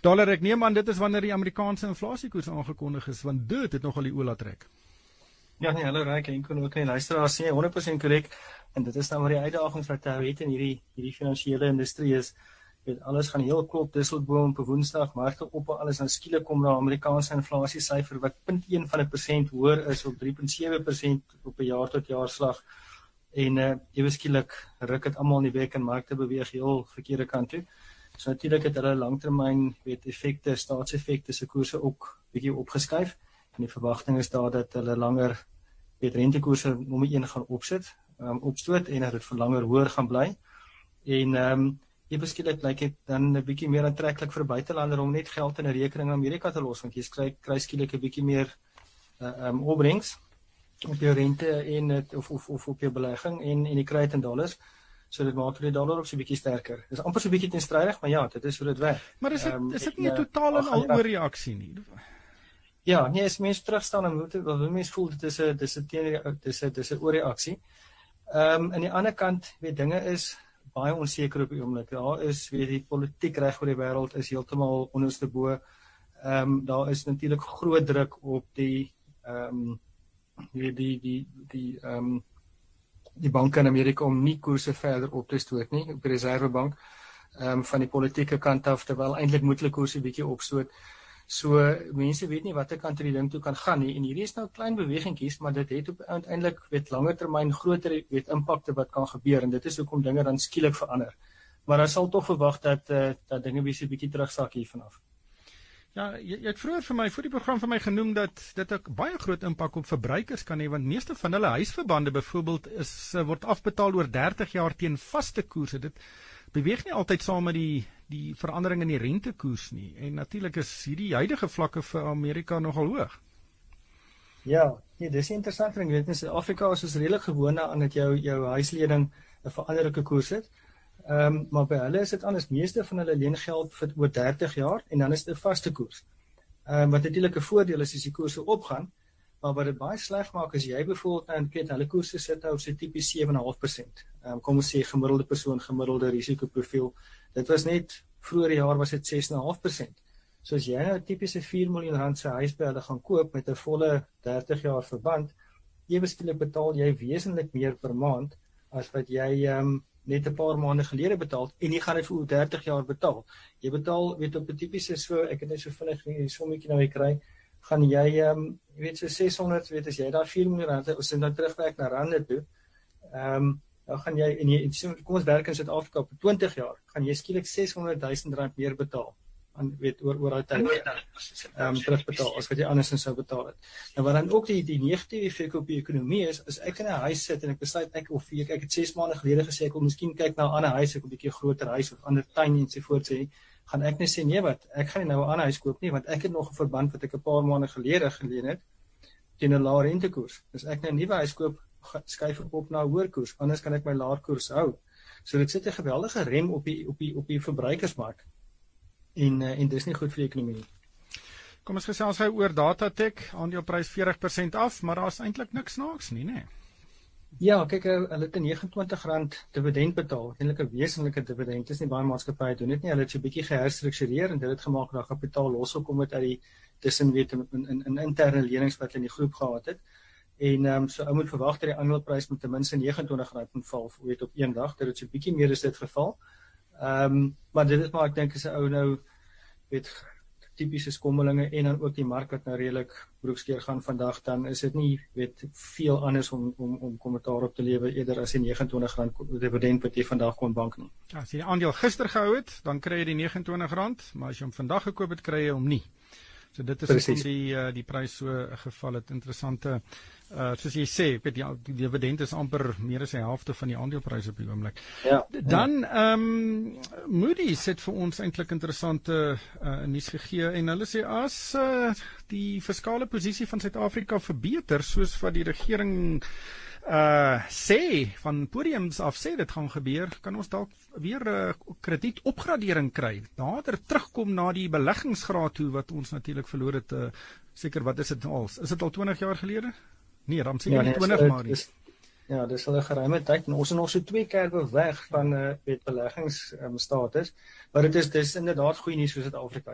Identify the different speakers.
Speaker 1: Dollar, ek neem aan dit is wanneer die Amerikaanse inflasiekoers aangekondig is, want dit het nogal die oë laat trek.
Speaker 2: Ja, nee, hallo Ryk, en kon ook nie luisteraars sê 100% korrek, en dit is nou maar die uitdagings wat hy het in hierdie finansiële industrie is. Alles gaan heel klop, Disselboom op Woensdag, markte op, alles dan skielik kom daar Amerikaanse inflasiesyfer wat 0,1% hoër is op 3,7% op 'n jaar tot jaar slag. En ewe skielik ruk dit almal in die bek en markte beweeg heel verkeerde kant toe. So natuurlik het hulle langtermyn effekte, staatseffekte se koerse ook bietjie opgeskuif. En die verwagting is daar dat hulle langer rentekoerse nommer 1 gaan opstoot en dat dit vir langer hoër gaan bly. En ewe skielik lyk dit dan 'n bietjie meer aantreklik vir buitelander om net geld in 'n rekening in Amerika te los, want jy kry skielik 'n bietjie meer opbrengs op jou rente en of op jou belegging en jy kry dit in dollars. So dit maak die dollar op so 'n bietjie sterker. Dis amper so 'n bietjie teenstrydig, maar ja, dit is hoe dit werk.
Speaker 1: Maar is dit nie 'n totaal en al oorreaksie nie?
Speaker 2: Ja, nee, as mense terugstaan en wil mense voel dit is 'n oorreaksie. Aan die ander kant, dinge is baie onseker op die oomblik. Daar is die politiek reg oor die wêreld is heeltemal onderste bo. Daar is natuurlik groot druk op die banke in Amerika om nie koerse verder op te stoot nie, op die Reservebank, van die politieke kant af, terwyl eintlik moet hulle koerse bietjie opstoot. So mense weet nie watter kant die ding toe kan gaan nie, en hierdie is nou klein bewegingkies, maar dit het uiteindelik langer termyn groter impakte wat kan gebeur, en dit is hoekom dinge dan skielik verander. Maar daar sal tog verwag dat dinge bietjie terugsak hier vanaf.
Speaker 1: Ja, jy het vroeër voor die program vir my genoem dat dit 'n baie groot impak op verbruikers kan hê, want meeste van hulle huisverbande byvoorbeeld word afbetaal oor 30 jaar teen vaste koerse. Dit beweeg nie altyd saam met die verandering in die rentekoers nie. En natuurlik is hierdie huidige vlakke vir Amerika nogal hoog.
Speaker 2: Ja, nee, dis interessant. Ek weet in Suid-Afrika is ons redelik gewoond aan dat jou huisleding 'n veranderlike koers het. Maar by hulle is dit anders. Meeste van hulle leen geld vir oor 30 jaar en dan is dit 'n vaste koers. Wat natuurlik 'n voordeel is as die koerse opgaan, maar wat dit baie sleg maak is jy byvoorbeeld nou kyk hulle koerse sit nou op so tipies 7,5%. Kom ons sê gemiddelde persoon, gemiddelde risikoprofiel. Dit was net vroeër jaar was dit 6,5%. So as jy nou 'n tipiese 4 miljoen rand se huis by hulle gaan koop met 'n volle 30 jaar verband, ewe skielik betaal jy wesentlik meer per maand as wat jy net 'n paar maande gelede betaal, en jy gaan dit vir 30 jaar betaal. Jy betaal, op 'n tipiese ek het net so vinnig die sommetjie nou kry, gaan jy, so 600, as jy daar 4 miljoen rand, as jy nou terugwerk na rande toe, dan gaan jy, kom ons werk in Suid-Afrika op 20 jaar, gaan jy skielik 600,000 rand meer betaal, oor daai tyd, terugbetaal, as wat jy andersins sou betaal het. Nou wat dan ook die negatiewe effek op die ekonomie is, as ek in 'n huis sit en ek besluit ek het 6 maande gelede gesê ek wil miskien kyk na 'n ander huis, ek 'n bietjie groter huis of ander tuin en so voort sê, gaan ek net sê nee wat, ek gaan nie nou 'n ander huis koop nie, want ek het nog 'n verband wat ek 'n paar maande gelede geleen het teen 'n lae rentekoers. As ek nou 'n nuwe huis koop, skuif ek op na 'n hoër koers, anders kan ek my laer koers hou. So dit sit 'n geweldige rem op die verbruikersmark. En dis nie goed vir die ekonomie nie.
Speaker 1: Kom ons gesels gou oor Datatec, aandeleprys 40% af, maar daar is eintlik niks snaaks nie, né?
Speaker 2: Ja, kyk, hulle het 'n R29 dividend betaal, eintlik 'n wesenlike dividend. Dis nie baie maatskappye doen dit nie. Hulle het so 'n bietjie geherstruktureer en dit het gemaak dat kapitaal losgekom het uit die tussen in interne lenings wat hulle in die groep gehad het. En so ou moet verwag dat die aandeleprys met ten minste R29 moet val, op een dag. Dit het so 'n bietjie meer as dit geval. Maar dit is maar ek dink is 'n ou nou tipiese skommelinge en dan ook die mark wat nou redelik broekskeer gaan vandag, dan is dit nie veel anders om kommentaar op te lewer eerder as die R29 dividend wat jy vandag kon bank nie.
Speaker 1: Ja, as jy die aandeel gister gehou het, dan kry jy die R29, maar as jy hom vandag gekoop het, kry jy hom nie. So dit is hoekom die prys so geval het. Interessante, soos jy sê, die dividend is amper meer as die helfte van die aandeleprys op die oomblik.
Speaker 2: Ja,
Speaker 1: dan Moody's het vir ons eintlik interessante nuus gegee en hulle sê as die fiskale posisie van Suid-Afrika verbeter soos wat die regering sê, van podiums af sê dit gaan gebeur, kan ons dalk weer kredietopgradering kry, nader terugkom na die beleggingsgraad toe, wat ons natuurlik verloor het, seker, wat is dit al? Is dit al 20 jaar gelede? Nee, dan seker nie 20 maar nie.
Speaker 2: Ja, dis al 'n geruime tyd, en ons is nog so 2 kerwe weg van beleggingsstatus, maar dit is inderdaad goeie nuus vir Suid-Afrika.